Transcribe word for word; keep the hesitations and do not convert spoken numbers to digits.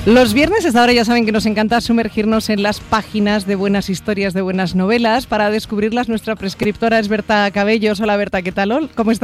Los viernes, hasta ahora ya saben que nos encanta sumergirnos en las páginas de buenas historias, de buenas novelas. Para descubrirlas, nuestra prescriptora es Berta Cabellos. Hola Berta, ¿qué tal? ¿Cómo estás?